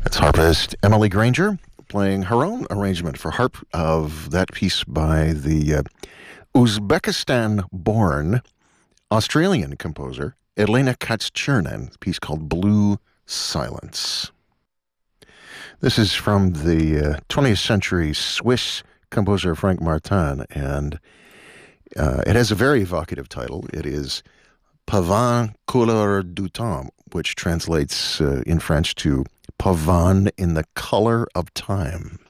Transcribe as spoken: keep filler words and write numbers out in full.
That's harpist Emily Granger playing her own arrangement for harp of that piece by the uh, Uzbekistan-born Australian composer Elena Katz-Chernin, a piece called Blue Silence. This is from the uh, twentieth century Swiss composer Frank Martin, and uh, it has a very evocative title. It is Pavane couleur du temps, which translates uh, in French to Pavane in the color of time.